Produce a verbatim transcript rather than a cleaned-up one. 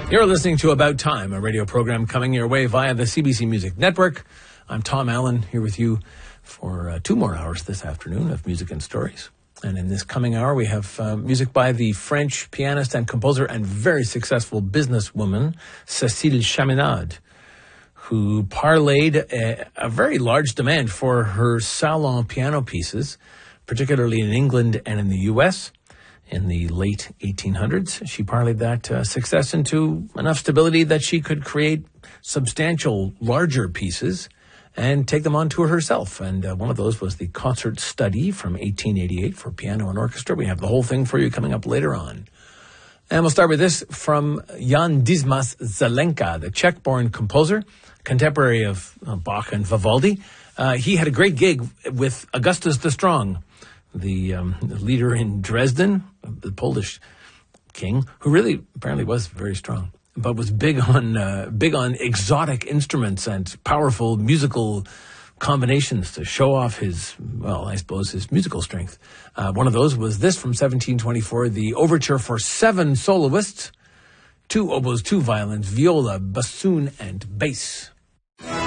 You're listening to About Time, a radio program coming your way via the C B C Music Network. I'm Tom Allen, here with you for uh, two more hours this afternoon of music and stories. And in this coming hour, we have uh, music by the French pianist and composer and very successful businesswoman, Cécile Chaminade, who parlayed a, a very large demand for her salon piano pieces, particularly in England and in the U S in the late eighteen hundreds. She parlayed that uh, success into enough stability that she could create substantial, larger pieces and take them on tour herself. And uh, one of those was the Concert Study from eighteen eighty-eight for piano and orchestra. We have the whole thing for you coming up later on. And we'll start with this from Jan Dismas Zelenka, the Czech-born composer, contemporary of uh, Bach and Vivaldi. Uh, he had a great gig with Augustus the Strong, the, um, the leader in Dresden, the Polish king, who really apparently was very strong, but was big on uh, big on exotic instruments and powerful musical combinations to show off his, well, I suppose his musical strength. Uh, one of those was this from seventeen twenty-four, the overture for seven soloists, two oboes, two violins, viola, bassoon, and bass.